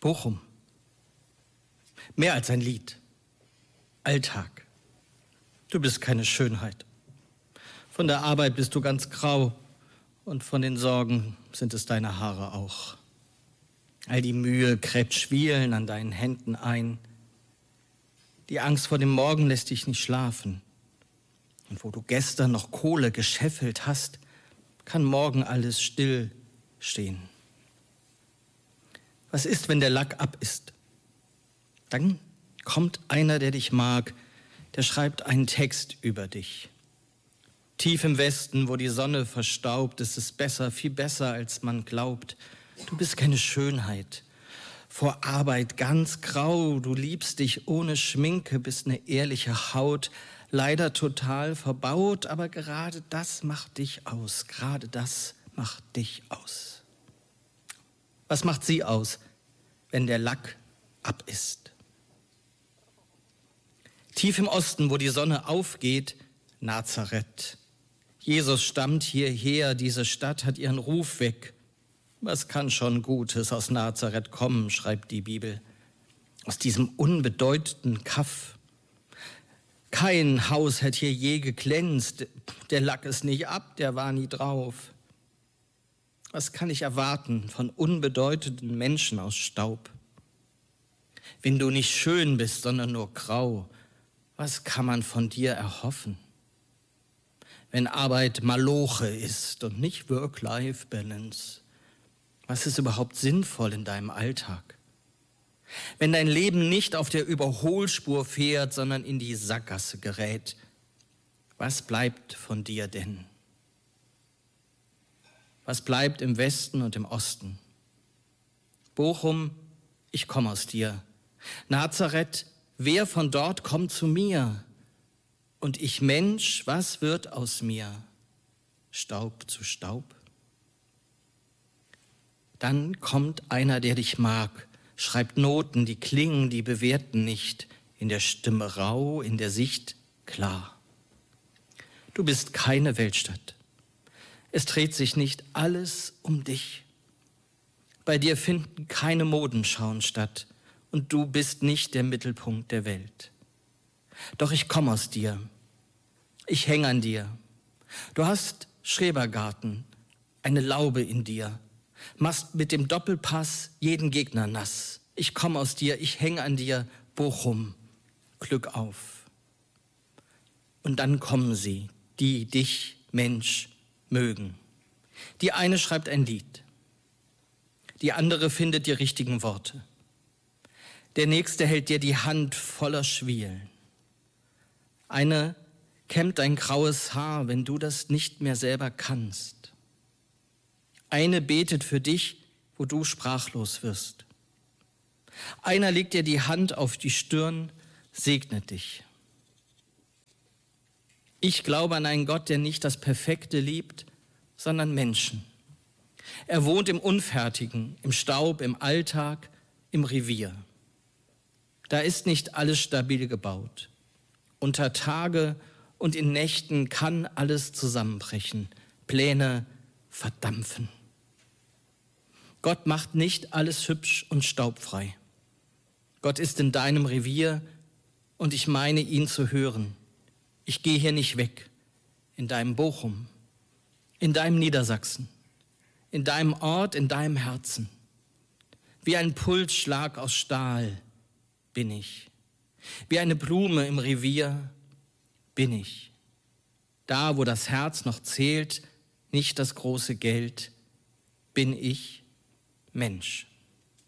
Bochum. Mehr als ein Lied. Alltag. Du bist keine Schönheit. Von der Arbeit bist du ganz grau und von den Sorgen sind es deine Haare auch. All die Mühe gräbt Schwielen an deinen Händen ein. Die Angst vor dem Morgen lässt dich nicht schlafen. Und wo du gestern noch Kohle gescheffelt hast, kann morgen alles still stehen. Was ist, wenn der Lack ab ist? Dann kommt einer, der dich mag, der schreibt einen Text über dich. Tief im Westen, wo die Sonne verstaubt, ist es besser, viel besser, als man glaubt. Du bist keine Schönheit. Vor Arbeit ganz grau, du liebst dich ohne Schminke, bist eine ehrliche Haut, leider total verbaut, aber gerade das macht dich aus, gerade das macht dich aus. Was macht sie aus, wenn der Lack ab ist? Tief im Osten, wo die Sonne aufgeht, Nazareth. Jesus stammt hierher, diese Stadt hat ihren Ruf weg. Was kann schon Gutes aus Nazareth kommen, schreibt die Bibel. Aus diesem unbedeutenden Kaff. Kein Haus hat hier je geglänzt, der Lack ist nicht ab, der war nie drauf. Was kann ich erwarten von unbedeutenden Menschen aus Staub? Wenn du nicht schön bist, sondern nur grau, was kann man von dir erhoffen? Wenn Arbeit Maloche ist und nicht Work-Life-Balance, was ist überhaupt sinnvoll in deinem Alltag? Wenn dein Leben nicht auf der Überholspur fährt, sondern in die Sackgasse gerät, was bleibt von dir denn? Was bleibt im Westen und im Osten? Bochum, ich komme aus dir. Nazareth, wer von dort kommt zu mir? Und ich Mensch, was wird aus mir? Staub zu Staub? Dann kommt einer, der dich mag, schreibt Noten, die klingen, die bewerten nicht, in der Stimme rau, in der Sicht klar. Du bist keine Weltstadt. Es dreht sich nicht alles um dich. Bei dir finden keine Modenschauen statt und du bist nicht der Mittelpunkt der Welt. Doch ich komme aus dir. Ich hänge an dir. Du hast Schrebergarten, eine Laube in dir. Machst mit dem Doppelpass jeden Gegner nass. Ich komme aus dir, ich hänge an dir, Bochum, Glück auf. Und dann kommen sie, die dich, Mensch, mögen. Die eine schreibt ein Lied. Die andere findet die richtigen Worte. Der nächste hält dir die Hand voller Schwielen. Eine kämmt dein graues Haar, wenn du das nicht mehr selber kannst. Eine betet für dich, wo du sprachlos wirst. Einer legt dir die Hand auf die Stirn, segnet dich. Ich glaube an einen Gott, der nicht das Perfekte liebt, sondern Menschen. Er wohnt im Unfertigen, im Staub, im Alltag, im Revier. Da ist nicht alles stabil gebaut. Unter Tage und in Nächten kann alles zusammenbrechen, Pläne verdampfen. Gott macht nicht alles hübsch und staubfrei. Gott ist in deinem Revier und ich meine, ihn zu hören. Ich gehe hier nicht weg, in deinem Bochum, in deinem Niedersachsen, in deinem Ort, in deinem Herzen. Wie ein Pulsschlag aus Stahl bin ich. Wie eine Blume im Revier bin ich. Da, wo das Herz noch zählt, nicht das große Geld, bin ich Mensch.